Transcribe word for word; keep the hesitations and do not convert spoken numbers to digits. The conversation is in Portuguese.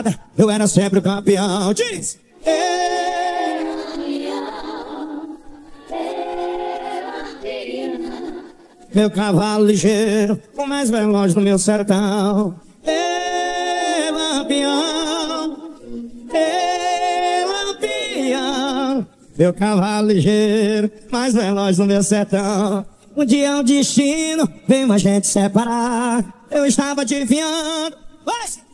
estrada, eu era sempre o campeão. Diz! Meu cavalo ligeiro, o mais veloz do meu sertão. Ei, lampião, ei, lampião. Meu cavalo ligeiro, mais veloz do meu sertão. Um dia um destino veio a gente separar. Eu estava adivinhando. Vai!